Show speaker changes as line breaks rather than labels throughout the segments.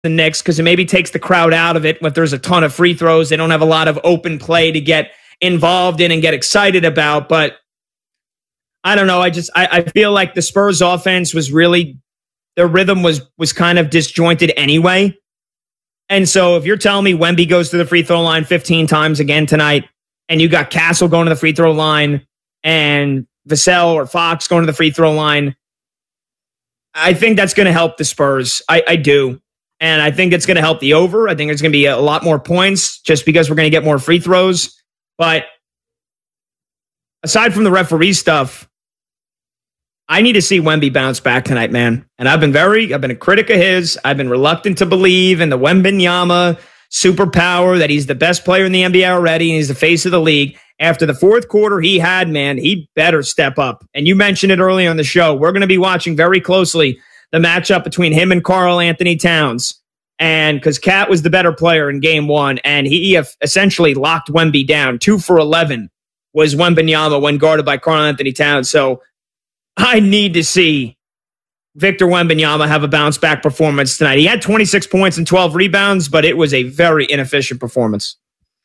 the Knicks because it maybe takes the crowd out of it. If there's a ton of free throws, they don't have a lot of open play to get involved in and get excited about. But I don't know. I feel like the Spurs offense was really, their rhythm was kind of disjointed anyway. And so if you're telling me Wemby goes to the free throw line 15 times again tonight, and you got Castle going to the free throw line and Vassell or Fox going to the free throw line, I think that's going to help the Spurs. I do. And I think it's going to help the over. I think there's going to be a lot more points just because we're going to get more free throws. But aside from the referee stuff, I need to see Wemby bounce back tonight, man. And I've been a critic of his. I've been reluctant to believe in the Wembanyama superpower, that he's the best player in the NBA already and he's the face of the league. After the fourth quarter he had, man, he better step up. And you mentioned it earlier on the show. We're going to be watching very closely the matchup between him and Karl Anthony Towns. And because Cat was the better player in game one, and he essentially locked Wemby down. 2 for 11 was Wembanyama when guarded by Karl Anthony Towns. So I need to see Victor Wembanyama have a bounce-back performance tonight. He had 26 points and 12 rebounds, but it was a very inefficient performance.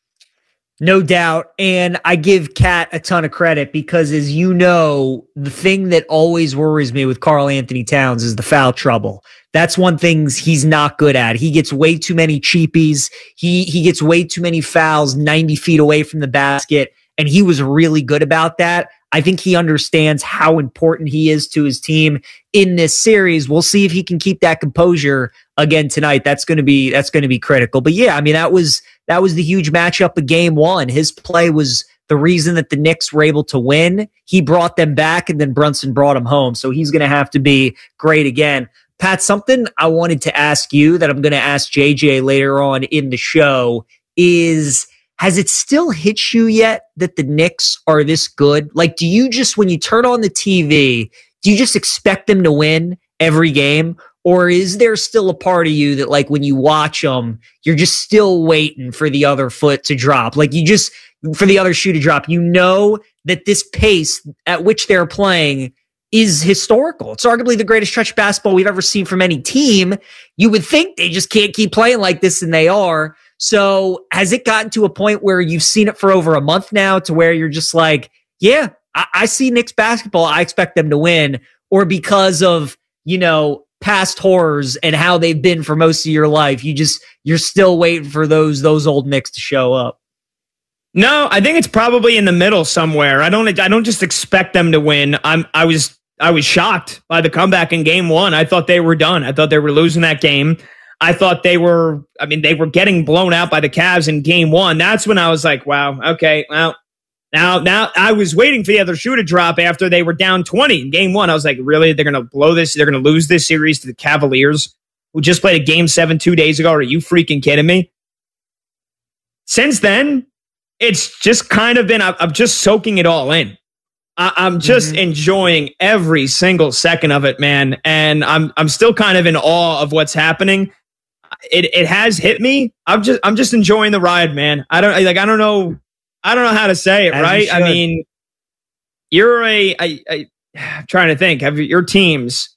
No doubt. And I give Cat a ton of credit because, as you know, the thing that always worries me with Karl Anthony Towns is the foul trouble. That's one thing he's not good at. He gets way too many cheapies. He gets way too many fouls 90 feet away from the basket, and he was really good about that. I think he understands how important he is to his team in this series. We'll see if he can keep that composure again tonight. That's going to be critical. But yeah, I mean, that was the huge matchup of game one. His play was the reason that the Knicks were able to win. He brought them back, and then Brunson brought him home. So he's going to have to be great again. Pat, something I wanted to ask you that I'm going to ask JJ later on in the show is, has it still hit you yet that the Knicks are this good? Like, do you just, when you turn on the TV, do you just expect them to win every game? Or is there still a part of you that, like, when you watch them, you're just still waiting for the other foot to drop? Like, for the other shoe to drop. You know that this pace at which they're playing is historical. It's arguably the greatest stretch of basketball we've ever seen from any team. You would think they just can't keep playing like this, and they are. So has it gotten to a point where you've seen it for over a month now to where you're just like, yeah, I see Knicks basketball, I expect them to win? Or because of, past horrors and how they've been for most of your life, you're still waiting for those old Knicks to show up?
No, I think it's probably in the middle somewhere. I don't just expect them to win. I was shocked by the comeback in game one. I thought they were done. I thought they were losing that game. I thought they were getting blown out by the Cavs in game one. That's when I was like, wow, okay, well, now I was waiting for the other shoe to drop after they were down 20 in game one. I was like, really? They're going to blow this? They're going to lose this series to the Cavaliers, who just played a game 7 2 days ago? Are you freaking kidding me? Since then, it's just kind of been, I'm just soaking it all in. I'm just enjoying every single second of it, man. And I'm still kind of in awe of what's happening. It has hit me. I'm just enjoying the ride, man. I don't know how to say it, right? I mean, I'm trying to think. Have your teams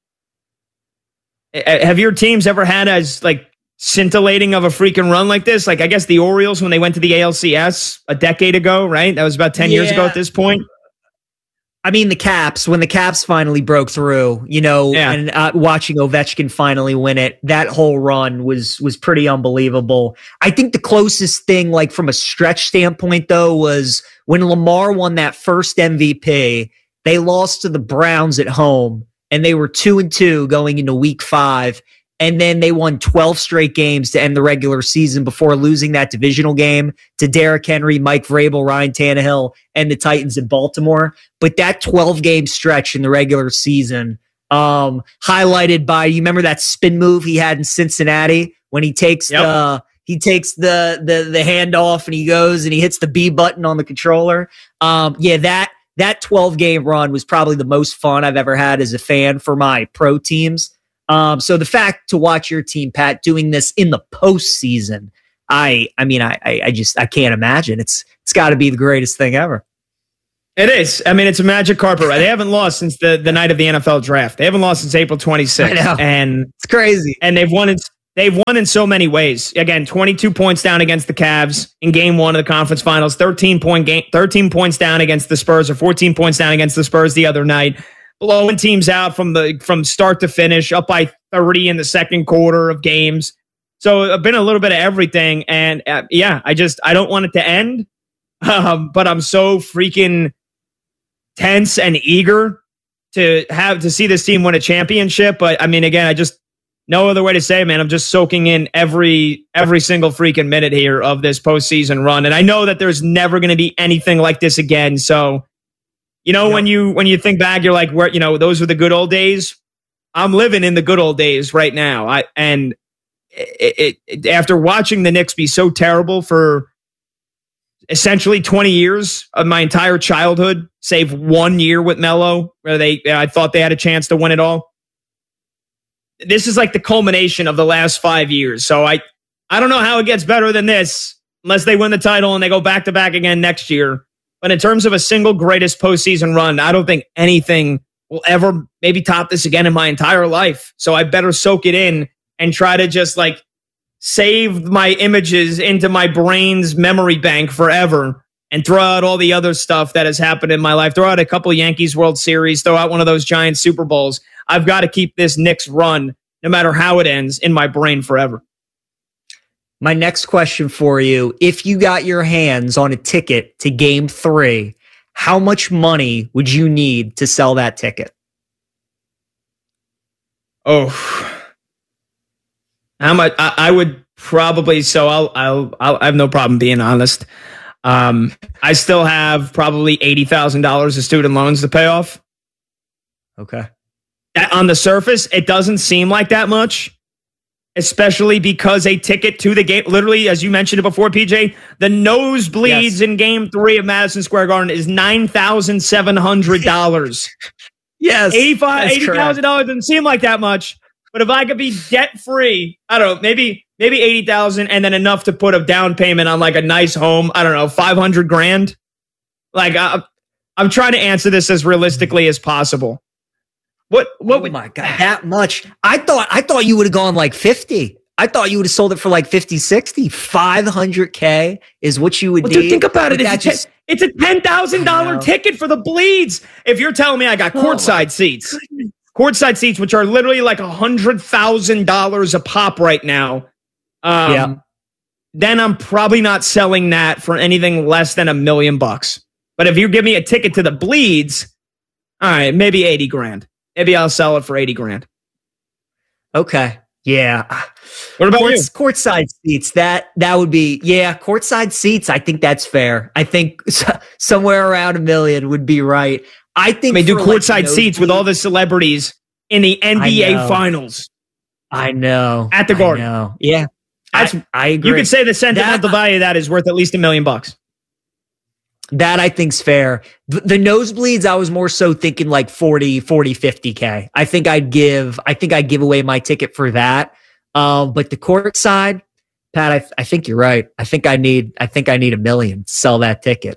ever had as like scintillating of a freaking run like this? Like, I guess the Orioles when they went to the ALCS a decade ago, right? That was about 10 years ago at this point.
I mean, when the Caps finally broke through, and watching Ovechkin finally win it, that whole run was pretty unbelievable. I think the closest thing, like from a stretch standpoint, though, was when Lamar won that first MVP. They lost to the Browns at home, and they were 2-2 going into week 5. And then they won 12 straight games to end the regular season before losing that divisional game to Derrick Henry, Mike Vrabel, Ryan Tannehill, and the Titans in Baltimore. But that 12-game stretch in the regular season, highlighted by, you remember that spin move he had in Cincinnati when he takes the handoff and he goes and he hits the B button on the controller? That 12-game run was probably the most fun I've ever had as a fan for my pro teams. So the fact to watch your team, Pat, doing this in the postseason, I can't imagine. It's got to be the greatest thing ever.
It is. I mean, it's a magic carpet ride. They haven't lost since the night of the NFL draft. They haven't lost since April 26th.
I know.
And
it's crazy.
And they've won they've won in so many ways. Again, 22 points down against the Cavs in game 1 of the conference finals, 13 points down against the Spurs, or 14 points down against the Spurs the other night, blowing teams out from start to finish, up by 30 in the second quarter of games. So it's been a little bit of everything. And I don't want it to end. But I'm so freaking tense and eager to see this team win a championship. But I mean, again, I just no other way to say, man, I'm just soaking in every single freaking minute here of this postseason run. And I know that there's never going to be anything like this again. So, when you think back, you're like, where, those were the good old days. I'm living in the good old days right now. After watching the Knicks be so terrible for essentially 20 years of my entire childhood, save 1 year with Melo, where I thought they had a chance to win it all. This is like the culmination of the last 5 years. So I don't know how it gets better than this unless they win the title and they go back to back again next year. But in terms of a single greatest postseason run, I don't think anything will ever maybe top this again in my entire life. So I better soak it in and try to just like save my images into my brain's memory bank forever and throw out all the other stuff that has happened in my life. Throw out a couple of Yankees World Series, throw out one of those giant Super Bowls. I've got to keep this Knicks run, no matter how it ends, in my brain forever.
My next question for you, if you got your hands on a ticket to Game 3, how much money would you need to sell that ticket?
Oh, how much? I would probably. So I have no problem being honest. I still have probably $80,000 of student loans to pay off.
Okay.
On the surface, it doesn't seem like that much, especially because a ticket to the game, literally, as you mentioned it before, PJ, the nosebleeds in Game 3 of Madison Square Garden is $9,700.
Yes.
$80,000 doesn't seem like that much. But if I could be debt free, I don't know, maybe 80,000 and then enough to put a down payment on like a nice home. I don't know, 500 grand. Like I'm trying to answer this as realistically as possible. What
oh my God, that much? I thought you would have gone like 50. I thought you would have sold it for like 50, 60. $500K is what you would do.
Dude, think about it. It's a $10,000 ticket for the bleeds. If you're telling me I got courtside seats. Courtside seats, which are literally like $100,000 a pop right now. Then I'm probably not selling that for anything less than $1 million. But if you give me a ticket to the bleeds, all right, maybe 80 grand. Maybe I'll sell it for 80 grand.
Okay. Yeah.
What about you?
Courtside seats. That would be, courtside seats. I think that's fair. I think somewhere around $1 million would be right. I think
do courtside seats with all the celebrities in the NBA Finals.
I know.
At the Garden.
Yeah. I agree.
You could say the sentimental value of that is worth at least $1 million.
That I think's fair. The nosebleeds, I was more so thinking like 40, 50K. I think I'd give away my ticket for that. But the courtside, Pat, I think you're right. I think I need $1 million to sell that ticket.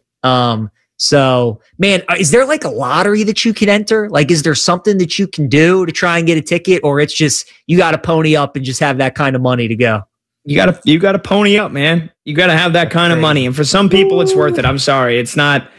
So, man, is there like a lottery that you can enter? Like, is there something that you can do to try and get a ticket, or it's just you got to pony up and just have that kind of money to go?
You got to pony up, man. You got to have that kind of money, and for some people, it's worth it. I'm sorry, it's not.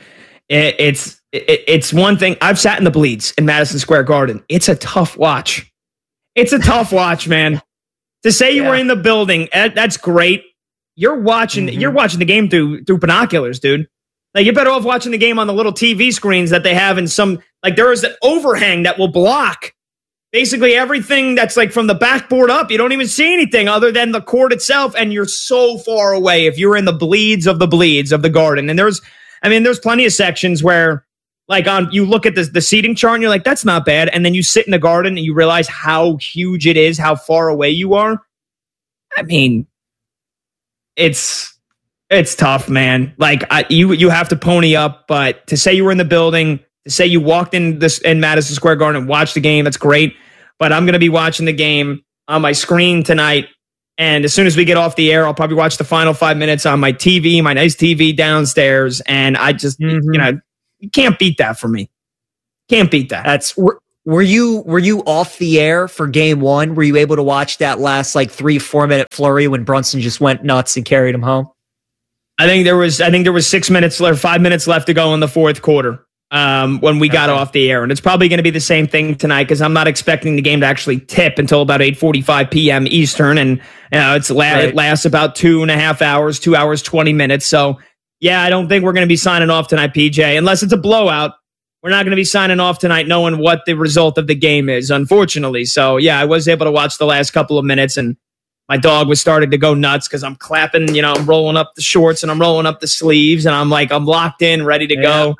It's one thing. I've sat in the bleeds in Madison Square Garden. It's a tough watch. It's a tough watch, man. To say you were in the building, that's great. You're watching the game through binoculars, dude. Like, you're better off watching the game on the little TV screens that they have in some, like, there is an overhang that will block basically everything that's like from the backboard up. You don't even see anything other than the court itself, and you're so far away if you're in the bleeds of the Garden. And there's plenty of sections where, like, you look at the seating chart and you're like, that's not bad. And then you sit in the Garden and you realize how huge it is, how far away you are. I mean, it's tough, man. Like, you have to pony up, but to say you were in the building, to say you walked in Madison Square Garden and watched the game, that's great. But I'm going to be watching the game on my screen tonight. And as soon as we get off the air, I'll probably watch the final 5 minutes on my TV, my nice TV downstairs. And I just, you can't beat that for me. Can't beat that.
Were you off the air for game one? Were you able to watch that last like 3-4 minute flurry when Brunson just went nuts and carried him home?
I think there was 6 minutes or 5 minutes left to go in the fourth quarter when we got off the air. And it's probably going to be the same thing tonight because I'm not expecting the game to actually tip until about 8:45 p.m. Eastern. And it lasts about 2.5 hours, 2 hours, 20 minutes. So, yeah, I don't think we're going to be signing off tonight, PJ, unless it's a blowout. We're not going to be signing off tonight knowing what the result of the game is, unfortunately. So, yeah, I was able to watch the last couple of minutes, and my dog was starting to go nuts because I'm clapping, I'm rolling up the shorts and I'm rolling up the sleeves, and I'm locked in, ready to go.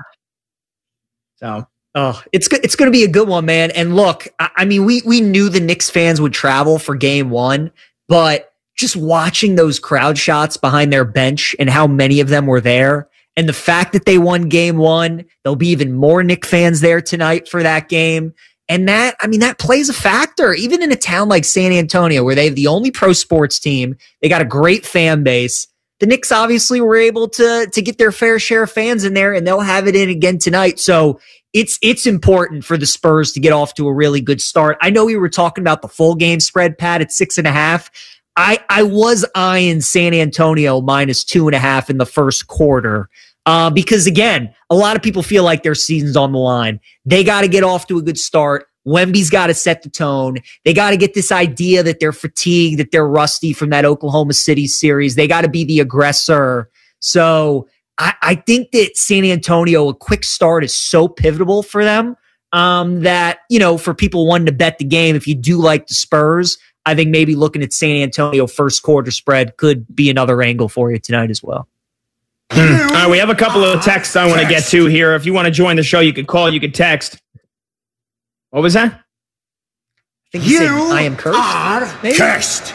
So,
it's going to be a good one, man. And look, I mean, we knew the Knicks fans would travel for game one, but just watching those crowd shots behind their bench and how many of them were there, and the fact that they won game one, there'll be even more Knicks fans there tonight for that game. And that plays a factor, even in a town like San Antonio, where they have the only pro sports team. They got a great fan base. The Knicks obviously were able to get their fair share of fans in there, and they'll have it in again tonight. So it's important for the Spurs to get off to a really good start. I know we were talking about the full game spread, Pat, at 6.5. I was eyeing San Antonio minus 2.5 in the first quarter. Because again, a lot of people feel like their season's on the line. They got to get off to a good start. Wemby's got to set the tone. They got to get this idea that they're fatigued, that they're rusty from that Oklahoma City series. They got to be the aggressor. So I think that San Antonio, a quick start is so pivotal for them that, for people wanting to bet the game, if you do like the Spurs, I think maybe looking at San Antonio first quarter spread could be another angle for you tonight as well.
All right, we have a couple of texts I want to get to here. If you want to join the show, you could call, you could text. What was that?
I think you said, I am cursed.
Cursed.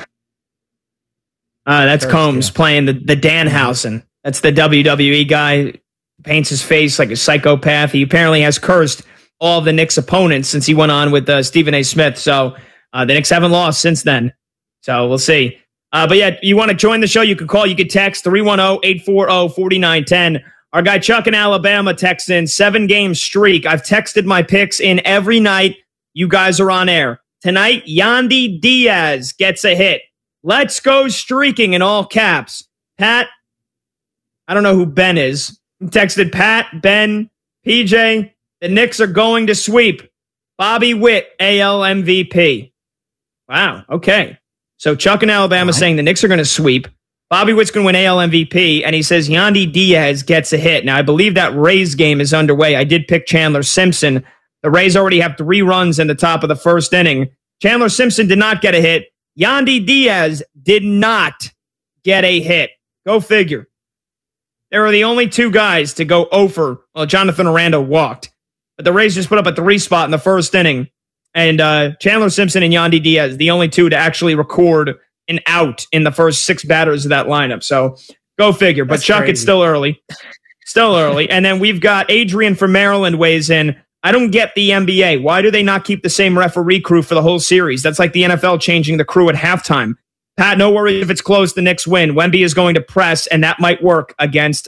That's Combs playing the Danhausen. That's the WWE guy. Paints his face like a psychopath. He apparently has cursed all of the Knicks opponents since he went on with Stephen A. Smith. So the Knicks haven't lost since then. So we'll see. But yeah, you want to join the show, you can call, you can text 310-840-4910. Our guy Chuck in Alabama texts in 7-game streak. I've texted my picks in every night. You guys are on air. Tonight, Yandy Diaz gets a hit. Let's go streaking in all caps. Pat, I don't know who Ben is. Texted Pat, Ben, PJ, the Knicks are going to sweep. Bobby Witt, AL MVP. Wow, okay. So Chuck in Alabama saying the Knicks are going to sweep. Bobby Witt's going to win AL MVP, and he says Yandy Diaz gets a hit. Now, I believe that Rays game is underway. I did pick Chandler Simpson. The Rays already have 3 runs in the top of the first inning. Chandler Simpson did not get a hit. Yandy Diaz did not get a hit. Go figure. There are the only 2 guys to go over. Well, Jonathan Aranda walked. But the Rays just put up a 3 spot in the first inning. And Chandler Simpson and Yandy Diaz, the only 2 to actually record an out in the first 6 batters of that lineup. So go figure. But Chuck, crazy. It's still early. Still early. And then we've got Adrian from Maryland weighs in. I don't get the NBA. Why do they not keep the same referee crew for the whole series? That's like the NFL changing the crew at halftime. Pat, no worries if it's close, the Knicks win. Wemby is going to press, and that might work against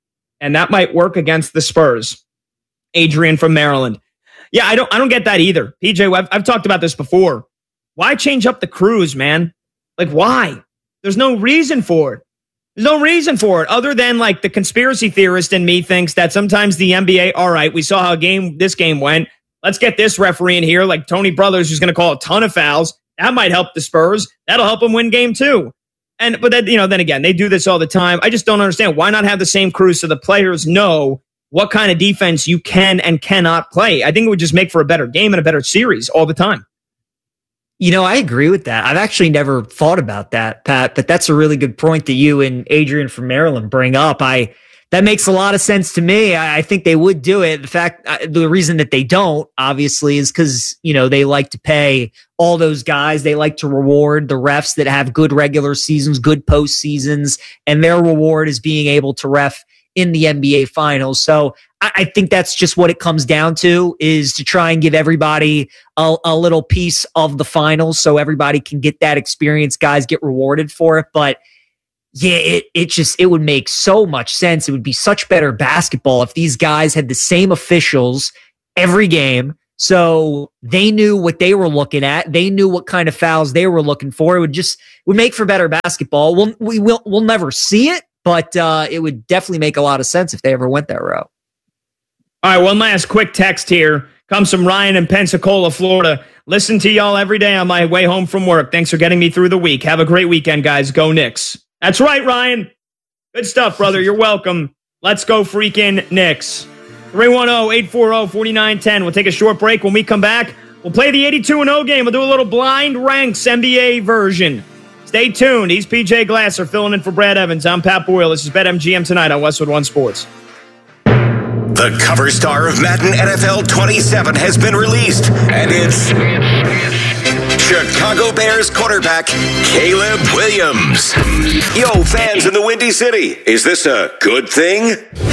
the Spurs. Adrian from Maryland. Yeah, I don't get that either. PJ, I've talked about this before. Why change up the crews, man? Like, why? There's no reason for it. There's no reason for it other than like the conspiracy theorist in me thinks that sometimes the NBA, all right, we saw how this game went. Let's get this referee in here, like Tony Brothers, who's going to call a ton of fouls. That might help the Spurs. That'll help them win game 2. But then again, they do this all the time. I just don't understand. Why not have the same crew so the players know what kind of defense you can and cannot play? I think it would just make for a better game and a better series all the time.
I agree with that. I've actually never thought about that, Pat, but that's a really good point that you and Adrian from Maryland bring up. That makes a lot of sense to me. I think they would do it. The reason that they don't, obviously, is because, they like to pay all those guys. They like to reward the refs that have good regular seasons, good postseasons, and their reward is being able to ref in the NBA Finals. So I think that's just what it comes down to, is to try and give everybody a little piece of the finals so everybody can get that experience. Guys get rewarded for it. But yeah, it would make so much sense. It would be such better basketball if these guys had the same officials every game, So they knew what they were looking at. They knew what kind of fouls they were looking for. It would make for better basketball. We'll never see it, but it would definitely make a lot of sense if they ever went that route.
All right, one last quick text here. Comes from Ryan in Pensacola, Florida. Listen to y'all every day on my way home from work. Thanks for getting me through the week. Have a great weekend, guys. Go Knicks. That's right, Ryan. Good stuff, brother. You're welcome. Let's go freaking Knicks. 310-840-4910. We'll take a short break. When we come back, we'll play the 82-0 game. We'll do a little blind ranks NBA version. Stay tuned. He's PJ Glasser filling in for Brad Evans. I'm Pat Boyle. This is BetMGM tonight on Westwood One Sports.
The cover star of Madden NFL 27 has been released, and it's Chicago Bears quarterback Caleb Williams. Yo, fans in the Windy City, is this a good thing?